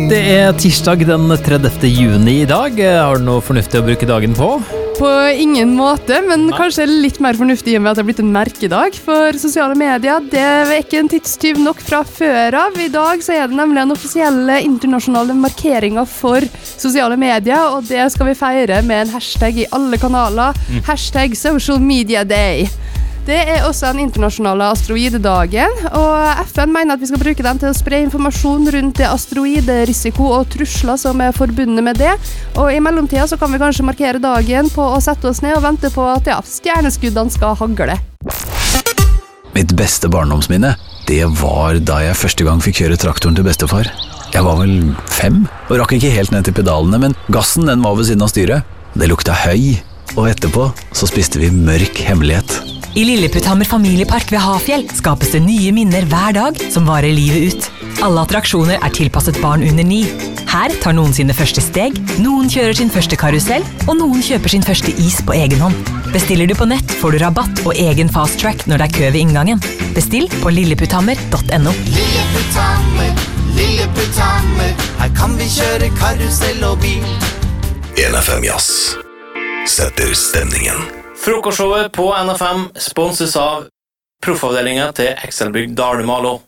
Det tirsdag den 30. juni I dag. Har du noe fornuftig å bruke dagen på? På ingen måte, men kanskje litt mer fornuftig I og med at det har blitt en merkedag for sosiale medier. Det ikke en tidstyv nok fra før av. I dag så det nemlig en offisielle internasjonale markeringer for sosiale medier, og det skal vi feire med en hashtag I alle kanaler. Hashtag social media day. Det også en internasjonale asteroidedagen, og FN mener at vi skal bruke den til å spre informasjon rundt det asteroiderisiko og trusler som forbundet med det. Og I mellomtiden så kan vi kanskje markere dagen på å sette oss ned og vente på at stjerneskuddene skal hagle. Mitt beste barndomsminne, det var da jeg første gang fikk kjøre traktoren til bestefar. Jeg var vel 5, og rakk ikke helt ned til pedalene, men gassen den var ved siden av styret. Det lukta høy, og etterpå så spiste vi mørk hemmelighet. I Lilleputthammer familiepark ved Hafjell skapes det nye minner hver dag som varer livet ut. Alle attraksjoner tilpasset barn under 9. Her tar noen sine første steg, noen kjører sin første karusell, og noen kjøper sin første is på egen hånd. Bestiller du på nett, får du rabatt og egen fast track når det kø ved inngangen. Bestill på lilleputthammer.no. Lilleputthammer, Lilleputthammer, her kan vi kjøre karusell og bil. NFM Jazz setter stemningen. Frokostshowet på NFM sponses av proffavdelingen til Excelbygg Dalumalo.